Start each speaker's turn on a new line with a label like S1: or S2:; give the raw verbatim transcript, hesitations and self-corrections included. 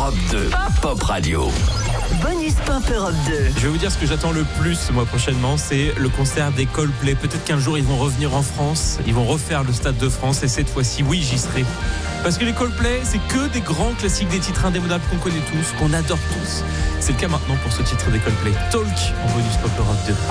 S1: Europe deux, Pop Radio.
S2: Bonus Pop Europe deux.
S3: Je vais vous dire ce que j'attends le plus ce mois prochainement, c'est le concert des Coldplay. Peut-être qu'un jour ils vont revenir en France, ils vont refaire le Stade de France et cette fois-ci, oui, j'y serai. Parce que les Coldplay, c'est que des grands classiques, des titres indémodables qu'on connaît tous, qu'on adore tous. C'est le cas maintenant pour ce titre des Coldplay. Talk en Bonus Pop Europe deux.